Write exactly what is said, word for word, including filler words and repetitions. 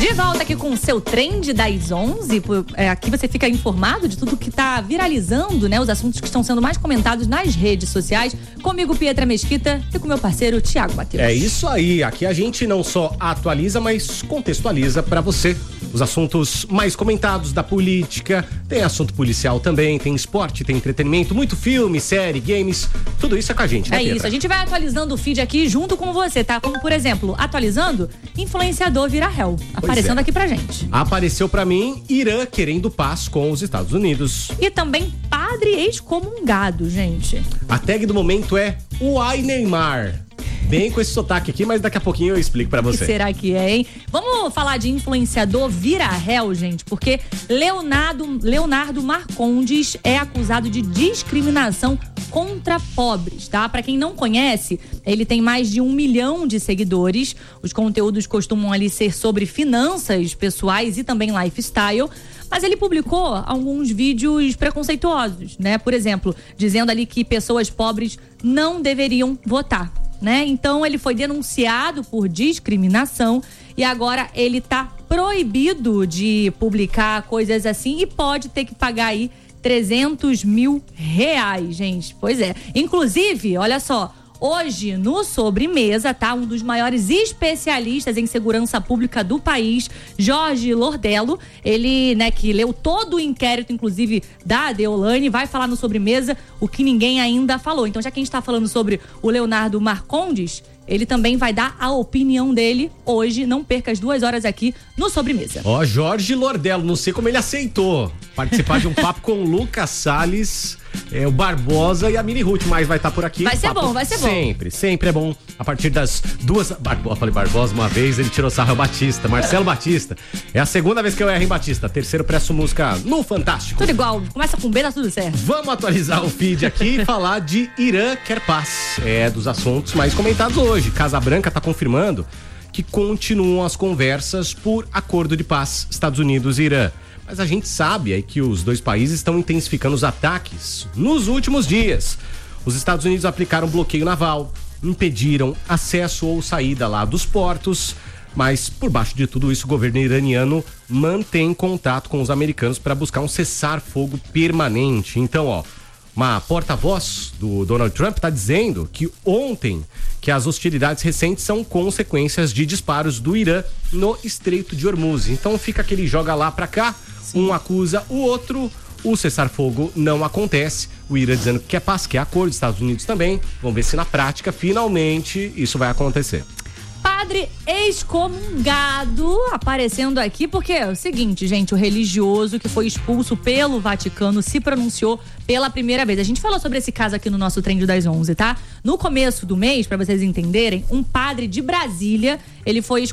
De volta aqui com o seu Trend das onze. É, aqui você fica informado de tudo que está viralizando, né? Os assuntos que estão sendo mais comentados nas redes sociais. Comigo, Pietra Mesquita, e com meu parceiro, Thiago Matheus. É isso aí. Aqui a gente não só atualiza, mas contextualiza para você os assuntos mais comentados da política. Tem assunto policial também, tem esporte, tem entretenimento, muito filme, série, games. Tudo isso é com a gente, né, É Pietra? isso. A gente vai atualizando o feed aqui junto com você, tá? Como, por exemplo, atualizando, influenciador vira réu. Aparecendo é. aqui pra gente. Apareceu pra mim Irã querendo paz com os Estados Unidos. E também padre excomungado, gente. A tag do momento é Uai Neymar. Bem com esse sotaque aqui, mas daqui a pouquinho eu explico pra O que você. será que é, hein? Vamos falar de influenciador vira réu, gente, porque Leonardo, Leonardo Marcondes é acusado de discriminação contra pobres, tá? Pra quem não conhece, ele tem mais de um milhão de seguidores. Os conteúdos costumam ali ser sobre finanças pessoais e também lifestyle. Mas ele publicou alguns vídeos preconceituosos, né? Por exemplo, dizendo ali que pessoas pobres não deveriam votar, né? Então ele foi denunciado por discriminação e agora ele tá proibido de publicar coisas assim e pode ter que pagar aí trezentos mil reais, gente. Pois é. Inclusive, olha só, hoje, no Sobremesa, tá? Um dos maiores especialistas em segurança pública do país, Jorge Lordello. Ele, né, que leu todo o inquérito, inclusive, da Deolane, vai falar no Sobremesa o que ninguém ainda falou. Então, já que a gente tá falando sobre o Leonardo Marcondes, ele também vai dar a opinião dele hoje. Não perca as duas horas aqui no Sobremesa. Ó, Jorge Lordello, não sei como ele aceitou participar de um papo com o Lucas Salles, é, o Barbosa e a Mini Ruth, mas vai estar por aqui. Vai ser papo bom, vai ser bom. Sempre, sempre é bom. A partir das duas... Barbosa, falei Barbosa uma vez, ele tirou sarro, é o Batista, Marcelo Batista. É a segunda vez que eu erro em Batista. Terceiro, presto música no Fantástico. Tudo igual, começa com B, tá tudo certo. Vamos atualizar o feed aqui e falar de Irã quer paz. É dos assuntos mais comentados hoje. Casa Branca tá confirmando que continuam as conversas por acordo de paz Estados Unidos e Irã. Mas a gente sabe aí que os dois países estão intensificando os ataques nos últimos dias. Os Estados Unidos aplicaram bloqueio naval, impediram acesso ou saída lá dos portos, mas por baixo de tudo isso o governo iraniano mantém contato com os americanos para buscar um cessar-fogo permanente. Então, ó, uma porta-voz do Donald Trump está dizendo que ontem que as hostilidades recentes são consequências de disparos do Irã no Estreito de Hormuz. Então fica aquele joga lá pra cá, Sim. um acusa o outro, o cessar-fogo não acontece. O Irã dizendo que quer paz, quer acordo, os Estados Unidos também. Vamos ver se na prática, finalmente, isso vai acontecer. Padre excomungado aparecendo aqui, porque é o seguinte, gente, o religioso que foi expulso pelo Vaticano se pronunciou pela primeira vez. A gente falou sobre esse caso aqui no nosso Trend das onze, tá? No começo do mês, pra vocês entenderem, um padre de Brasília, ele foi